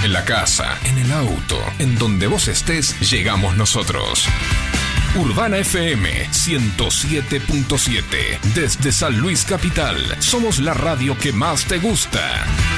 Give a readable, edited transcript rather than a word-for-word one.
En la casa, en el auto, en donde vos estés, llegamos nosotros. Urbana FM 107.7. Desde San Luis Capital, somos la radio que más te gusta.